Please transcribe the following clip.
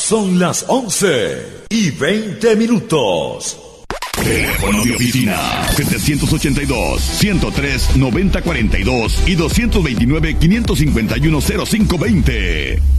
Son las 11:20. Teléfono de oficina 782-103-9042 y 229-551-0520.